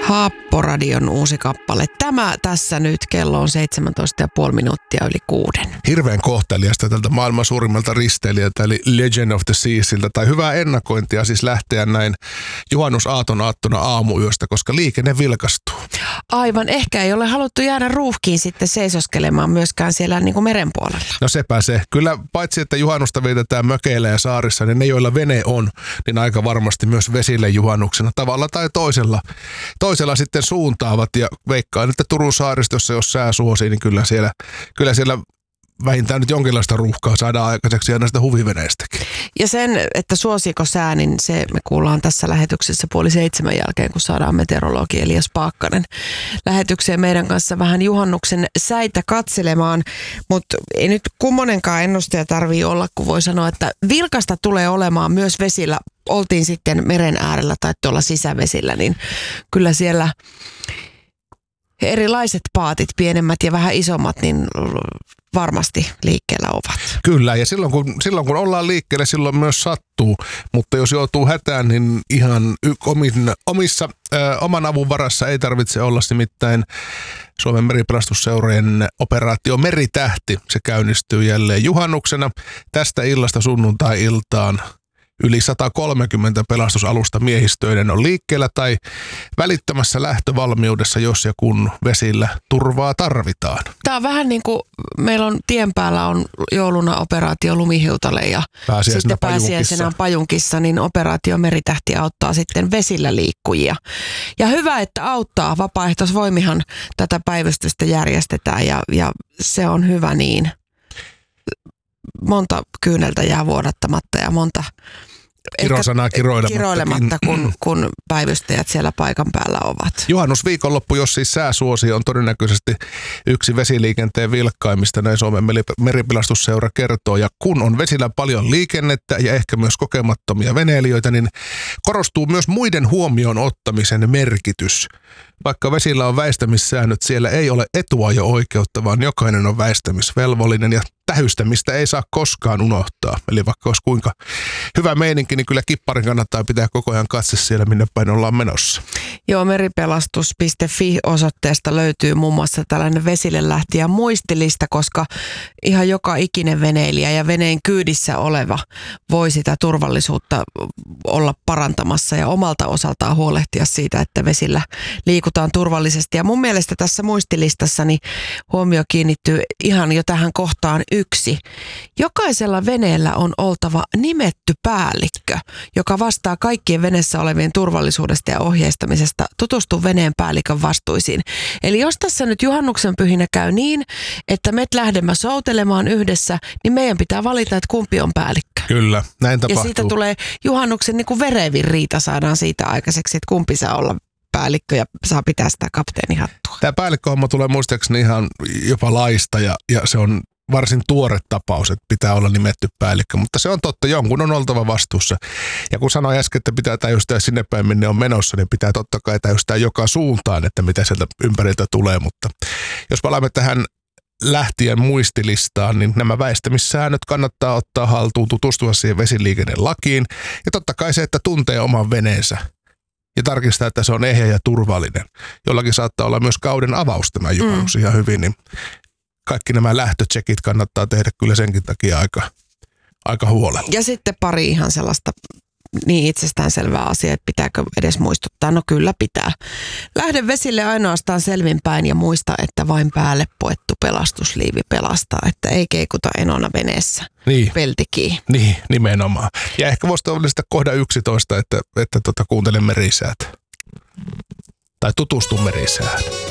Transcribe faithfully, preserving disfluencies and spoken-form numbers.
Haapporadion uusi kappale. Tämä tässä nyt, kello on seitsemäntoista ja puoli minuuttia yli kuuden. Hirveän kohteliasta tältä maailman suurimmalta risteilijältä, eli Legend of the Seasiltä, tai hyvää ennakointia siis lähteä näin juhannusaaton aattona aamuyöstä, koska liikenne vilkastuu. Aivan, ehkä ei ole haluttu jäädä ruuhkiin sitten seisoskelemaan myöskään siellä niin kuin meren puolella. No sepä se. Kyllä paitsi, että juhannusta vietetään mökeillä ja saarissa, niin ne, joilla vene on, niin aika varmasti myös vesille juhannuksena tavalla tai toisella. Toisella sitten suuntaavat ja veikkaan, että Turun saaristossa, jos sää suosii, niin kyllä siellä, kyllä siellä vähintään nyt jonkinlaista ruuhkaa saadaan aikaiseksi ja näistä huviveneistäkin. Ja sen, että suosiiko sää, niin se me kuullaan tässä lähetyksessä puoli seitsemän jälkeen, kun saadaan meteorologi Elias Paakkanen lähetykseen meidän kanssa vähän juhannuksen säitä katselemaan. Mutta ei nyt kummonenkaan ennustaja tarvii olla, kun voi sanoa, että vilkasta tulee olemaan myös vesillä. Oltiin sitten meren äärellä tai tuolla sisävesillä, niin kyllä siellä erilaiset paatit, pienemmät ja vähän isommat, niin varmasti liikkeellä ovat. Kyllä, ja silloin kun, silloin kun ollaan liikkeellä, silloin myös sattuu, mutta jos joutuu hätään, niin ihan y- omin, omissa, ö, oman avun varassa ei tarvitse olla, nimittäin Suomen meripelastusseurojen operaatio Meritähti, se käynnistyy jälleen juhannuksena tästä illasta sunnuntai-iltaan. Yli sata kolmekymmentä pelastusalusta miehistöiden on liikkeellä tai välittömässä lähtövalmiudessa, jos ja kun vesillä turvaa tarvitaan. Tämä on vähän niin kuin meillä on tien päällä on jouluna operaatio Lumihiutale ja pääsiäisenä sitten pääsiäisenä Pajunkissa, niin operaatio Meritähti auttaa sitten vesillä liikkujia. Ja hyvä, että auttaa. Vapaaehtoisvoimihan tätä päivystystä järjestetään ja, ja se on hyvä niin. Monta kyyneltä jää vuodattamatta ja monta Kirosanaa kiroilematta, kiroilematta kun, kun päivystäjät siellä paikan päällä ovat. Juhannusviikonloppu, jos siis sää suosii, on todennäköisesti yksi vesiliikenteen vilkkaimmista, näin Suomen meripelastusseura kertoo. Ja kun on vesillä paljon liikennettä ja ehkä myös kokemattomia veneilijöitä, niin korostuu myös muiden huomioon ottamisen merkitys. Vaikka vesillä on väistämissäännöt, siellä ei ole etuajo-oikeutta, vaan jokainen on väistämisvelvollinen ja tähystämistä ei saa koskaan unohtaa. Eli vaikka olisi kuinka hyvä meininki, niin kyllä kipparin kannattaa pitää koko ajan katse siellä, minne päin ollaan menossa. Joo, meripelastus piste fi-osoitteesta löytyy muun muassa tällainen vesille lähtiä muistilista, koska ihan joka ikinen veneilijä ja veneen kyydissä oleva voi sitä turvallisuutta olla parantamassa ja omalta osaltaan huolehtia siitä, että vesillä liikutaan turvallisesti. Ja mun mielestä tässä muistilistassa niin huomio kiinnittyy ihan jo tähän kohtaan yksi. Jokaisella veneellä on oltava nimetty päällikkö, joka vastaa kaikkien veneessä olevien turvallisuudesta ja ohjeistamisesta. Tutustu veneen päällikön vastuisiin. Eli jos tässä nyt juhannuksen pyhinä käy niin, että me lähdemme soutelemaan yhdessä, niin meidän pitää valita, että kumpi on päällikkö. Kyllä, näin tapahtuu. Ja siitä tulee juhannuksen niin kuin verevin riita saadaan siitä aikaiseksi, että kumpi saa olla päällikkö ja saa pitää sitä kapteenihattua. Tämä päällikköhomma tulee muistaakseni ihan jopa laista ja, ja se on varsin tuore tapaus, että pitää olla nimetty päällikkö, mutta se on totta, jonkun on oltava vastuussa. Ja kun sanoin äsken, että pitää täystää sinne päin, minne on menossa, niin pitää totta kai täystää joka suuntaan, että mitä sieltä ympäriltä tulee. Mutta jos palaamme tähän lähtien muistilistaan, niin nämä väistämissäännöt kannattaa ottaa haltuun, tutustua siihen vesiliikennelakiin. Ja totta kai se, että tuntee oman veneensä ja tarkistaa, että se on ehjä ja turvallinen. Jollakin saattaa olla myös kauden avaus tämä juhannus mm. ihan hyvin, niin kaikki nämä lähtötsekit kannattaa tehdä kyllä senkin takia aika, aika huolella. Ja sitten pari ihan sellaista niin itsestäänselvää asiaa, että pitääkö edes muistuttaa. No kyllä pitää. Lähde vesille ainoastaan selvinpäin ja muista, että vain päälle puettu pelastusliivi pelastaa, että ei keikuta enona veneessä. Niin. Peltikiin. Niin, nimenomaan. Ja ehkä voisi olla sitä kohda yksitoista, että, että tota, kuuntele merisäät. Tai tutustu merisään.